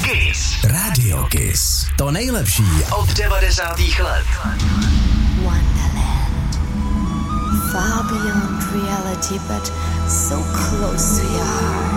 Kiss. Radio Kiss. To nejlepší Od 90. let. Wonderland. Far beyond reality, but so close to your heart.